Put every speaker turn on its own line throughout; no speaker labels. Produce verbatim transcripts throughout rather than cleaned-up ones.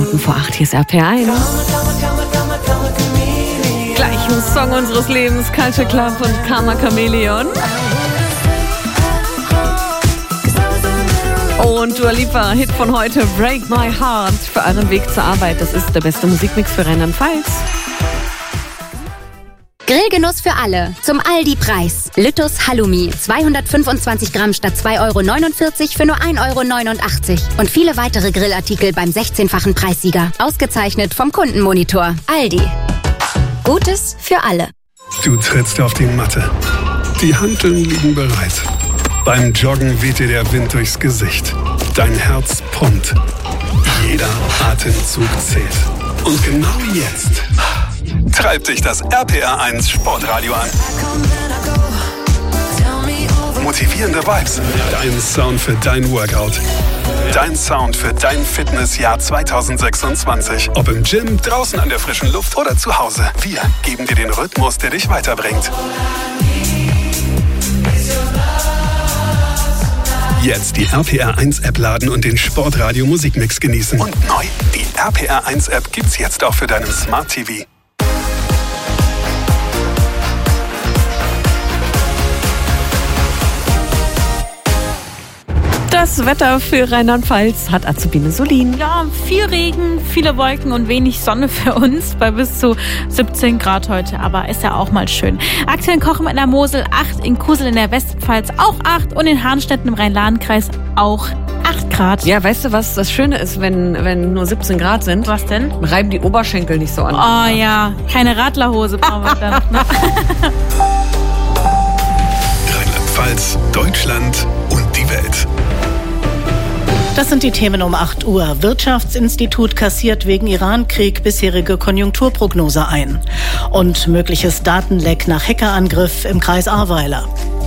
Minuten vor acht, hier ist R P R eins. Gleich ein Song unseres Lebens, Culture Club und Karma Chameleon. Und Dua Lipa, Hit von heute, Break My Heart, für euren Weg zur Arbeit. Das ist der beste Musikmix für Rheinland-Pfalz.
Grillgenuss für alle. Zum Aldi-Preis. Lüttus Halloumi. zweihundertfünfundzwanzig Gramm statt zwei Euro neunundvierzig für nur ein Euro neunundachtzig. Und viele weitere Grillartikel beim sechzehnfachen Preissieger. Ausgezeichnet vom Kundenmonitor. Aldi. Gutes für alle.
Du trittst auf die Matte. Die Hanteln liegen bereit. Beim Joggen weht dir der Wind durchs Gesicht. Dein Herz pumpt. Jeder Atemzug zählt. Und genau jetzt treibt dich das R P R eins Sportradio an. Motivierende Vibes. Dein Sound für dein Workout. Dein Sound für dein Fitnessjahr zwanzig sechsundzwanzig. Ob im Gym, draußen an der frischen Luft oder zu Hause. Wir geben dir den Rhythmus, der dich weiterbringt. Jetzt die R P R eins App laden und den Sportradio Musikmix genießen. Und neu, die R P R eins App gibt's jetzt auch für deinen Smart T V.
Das Wetter für Rheinland-Pfalz hat Azubine Solin.
Ja, viel Regen, viele Wolken und wenig Sonne für uns bei bis zu siebzehn Grad heute, aber ist ja auch mal schön. Aktuell in Kochen in der Mosel acht, in Kusel in der Westpfalz auch acht und in Harnstetten im Rhein-Lahn-Kreis auch acht Grad.
Ja, weißt du, was das Schöne ist, wenn, wenn nur siebzehn Grad sind?
Was denn?
Reiben die Oberschenkel nicht so an.
Oh ja, keine Radlerhose brauchen wir dann. Ne?
Rheinland-Pfalz, Deutschland und die Welt.
Das sind die Themen um acht Uhr. Wirtschaftsinstitut kassiert wegen Iran-Krieg bisherige Konjunkturprognose ein. Und mögliches Datenleck nach Hackerangriff im Kreis Ahrweiler.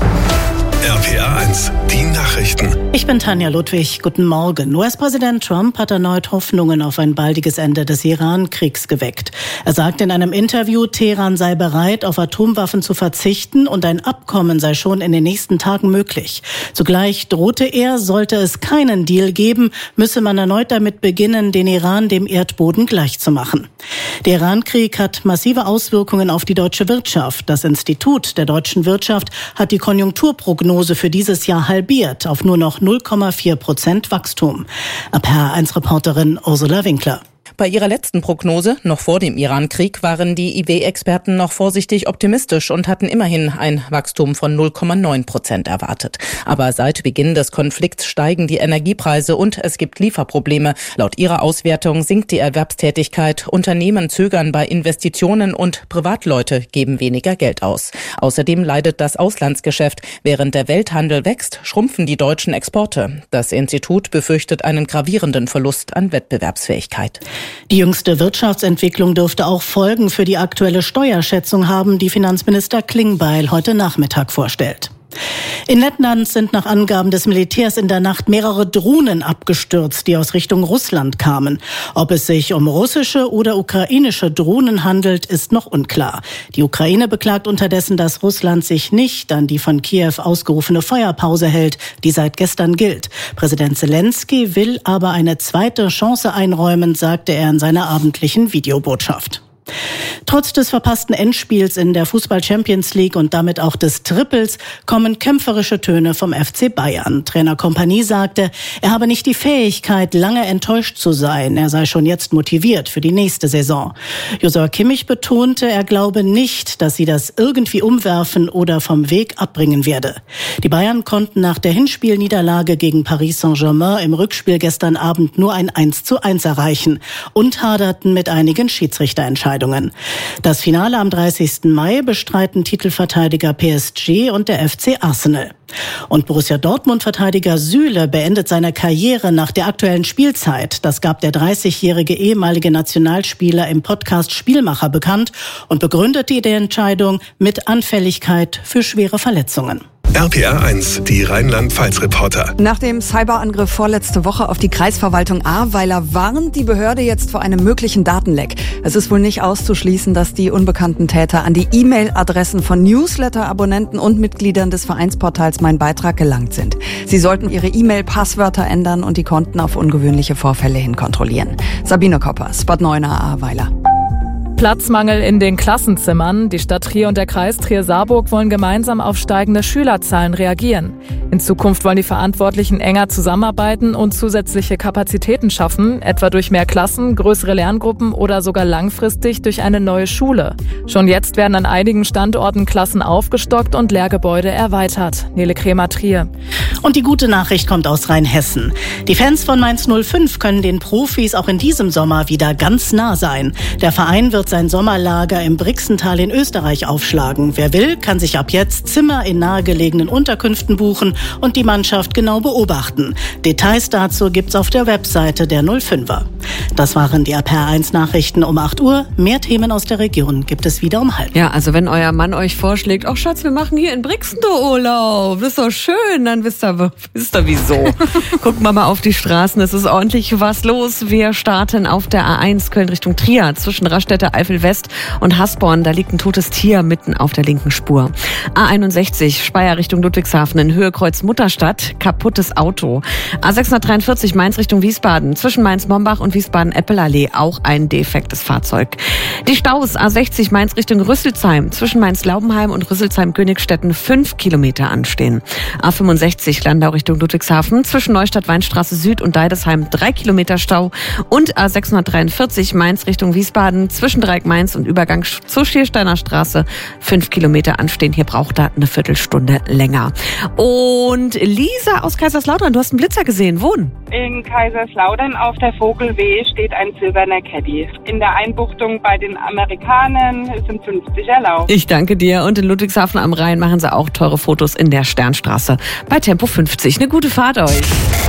R P R eins, die Nachrichten.
Ich bin Tanja Ludwig. Guten Morgen. U S-Präsident Trump hat erneut Hoffnungen auf ein baldiges Ende des Iran-Kriegs geweckt. Er sagte in einem Interview, Teheran sei bereit, auf Atomwaffen zu verzichten und ein Abkommen sei schon in den nächsten Tagen möglich. Zugleich drohte er, sollte es keinen Deal geben, müsse man erneut damit beginnen, den Iran dem Erdboden gleichzumachen. Der Iran-Krieg hat massive Auswirkungen auf die deutsche Wirtschaft. Das Institut der deutschen Wirtschaft hat die Konjunkturprognose für dieses Jahr halbiert auf nur noch null Komma vier Prozent Wachstum. R P R eins Reporterin Ursula Winkler.
Bei ihrer letzten Prognose, noch vor dem Iran-Krieg, waren die I W-Experten noch vorsichtig optimistisch und hatten immerhin ein Wachstum von null Komma neun Prozent erwartet. Aber seit Beginn des Konflikts steigen die Energiepreise und es gibt Lieferprobleme. Laut ihrer Auswertung sinkt die Erwerbstätigkeit, Unternehmen zögern bei Investitionen und Privatleute geben weniger Geld aus. Außerdem leidet das Auslandsgeschäft. Während der Welthandel wächst, schrumpfen die deutschen Exporte. Das Institut befürchtet einen gravierenden Verlust an Wettbewerbsfähigkeit.
Die jüngste Wirtschaftsentwicklung dürfte auch Folgen für die aktuelle Steuerschätzung haben, die Finanzminister Klingbeil heute Nachmittag vorstellt. In Lettland sind nach Angaben des Militärs in der Nacht mehrere Drohnen abgestürzt, die aus Richtung Russland kamen. Ob es sich um russische oder ukrainische Drohnen handelt, ist noch unklar. Die Ukraine beklagt unterdessen, dass Russland sich nicht an die von Kiew ausgerufene Feuerpause hält, die seit gestern gilt. Präsident Zelensky will aber eine zweite Chance einräumen, sagte er in seiner abendlichen Videobotschaft. Trotz des verpassten Endspiels in der Fußball-Champions League und damit auch des Triples kommen kämpferische Töne vom F C Bayern. Trainer Kompanie sagte, er habe nicht die Fähigkeit, lange enttäuscht zu sein. Er sei schon jetzt motiviert für die nächste Saison. Joshua Kimmich betonte, er glaube nicht, dass sie das irgendwie umwerfen oder vom Weg abbringen werde. Die Bayern konnten nach der Hinspielniederlage gegen Paris Saint-Germain im Rückspiel gestern Abend nur ein eins zu eins erreichen und haderten mit einigen Schiedsrichterentscheidungen. Das Finale am dreißigsten Mai bestreiten Titelverteidiger P S G und der F C Arsenal. Und Borussia Dortmund-Verteidiger Süle beendet seine Karriere nach der aktuellen Spielzeit. Das gab der dreißigjährige ehemalige Nationalspieler im Podcast Spielmacher bekannt und begründete die Entscheidung mit Anfälligkeit für schwere Verletzungen.
R P R eins, die Rheinland-Pfalz-Reporter.
Nach dem Cyberangriff vorletzte Woche auf die Kreisverwaltung Ahrweiler warnt die Behörde jetzt vor einem möglichen Datenleck. Es ist wohl nicht auszuschließen, dass die unbekannten Täter an die E-Mail-Adressen von Newsletter-Abonnenten und Mitgliedern des Vereinsportals Mein Beitrag gelangt sind. Sie sollten ihre E-Mail-Passwörter ändern und die Konten auf ungewöhnliche Vorfälle hin kontrollieren. Sabine Koppers, Bad Neuenahr, Ahrweiler.
Platzmangel in den Klassenzimmern. Die Stadt Trier und der Kreis Trier-Saarburg wollen gemeinsam auf steigende Schülerzahlen reagieren. In Zukunft wollen die Verantwortlichen enger zusammenarbeiten und zusätzliche Kapazitäten schaffen, etwa durch mehr Klassen, größere Lerngruppen oder sogar langfristig durch eine neue Schule. Schon jetzt werden an einigen Standorten Klassen aufgestockt und Lehrgebäude erweitert. Nele Kremer, Trier.
Und die gute Nachricht kommt aus Rheinhessen. Die Fans von Mainz null fünf können den Profis auch in diesem Sommer wieder ganz nah sein. Der Verein wird sein Sommerlager im Brixental in Österreich aufschlagen. Wer will, kann sich ab jetzt Zimmer in nahegelegenen Unterkünften buchen und die Mannschaft genau beobachten. Details dazu gibt's auf der Webseite der null fünfer. Das waren die R P R eins Nachrichten um acht Uhr. Mehr Themen aus der Region gibt es wieder um halb.
Ja, also wenn euer Mann euch vorschlägt, ach Schatz, wir machen hier in Brixen Urlaub, das ist doch schön, dann wisst ihr, wisst ihr wieso. Gucken wir mal auf die Straßen, es ist ordentlich was los. Wir starten auf der A eins Köln Richtung Trier zwischen Raststätte Eifel West und Hasborn. Da liegt ein totes Tier mitten auf der linken Spur. A einundsechzig Speyer Richtung Ludwigshafen in Höhe Kreuz Mutterstadt, kaputtes Auto. A sechshundertdreiundvierzig Mainz Richtung Wiesbaden zwischen Mainz-Mombach und Wiesbaden-Eppelallee auch ein defektes Fahrzeug. Die Staus A sechzig Mainz Richtung Rüsselsheim zwischen Mainz-Laubenheim und Rüsselsheim-Königstetten fünf Kilometer anstehen. A fünfundsechzig Landau Richtung Ludwigshafen zwischen Neustadt-Weinstraße Süd und Deidesheim drei Kilometer Stau und A sechshundertdreiundvierzig Mainz Richtung Wiesbaden zwischen Dreieck Mainz und Übergang zur Schiersteiner Straße fünf Kilometer anstehen. Hier braucht er eine Viertelstunde länger. Und Lisa aus Kaiserslautern, du hast einen Blitzer gesehen. Wo?
In Kaiserslautern auf der Vogelweh steht ein silberner Caddy. In der Einbuchtung bei den Amerikanern sind fünfzig erlaubt.
Ich danke dir. Und in Ludwigshafen am Rhein machen sie auch teure Fotos in der Sternstraße bei Tempo fünfzig. Eine gute Fahrt euch.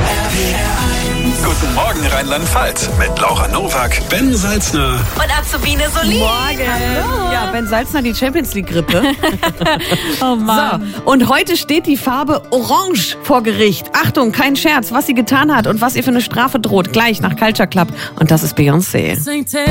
Guten Morgen Rheinland-Pfalz mit Laura Nowak, Ben Salzner
und Azubine Solin. Morgen. Hallo. Ja, Ben Salzner, die Champions League Grippe.
Oh Mann.
So, und heute steht die Farbe Orange vor Gericht. Achtung, kein Scherz, was sie getan hat und was ihr für eine Strafe droht. Gleich nach Culture Club. Und das ist Beyoncé.